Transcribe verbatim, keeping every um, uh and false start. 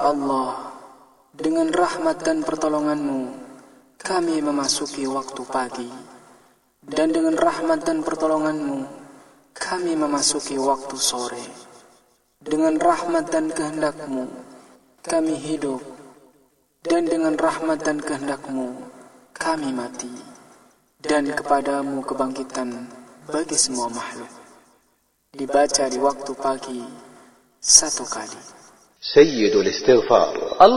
Allah, dengan rahmat dan pertolongan-Mu, kami memasuki waktu pagi. Dan dengan rahmat dan pertolongan-Mu, kami memasuki waktu sore. Dengan rahmat dan kehendak-Mu, kami hidup. Dan dengan rahmat dan kehendak-Mu, kami mati. Dan kepadamu kebangkitan bagi semua makhluk. Dibaca di waktu pagi satu kali. Sayyidul Istighfar.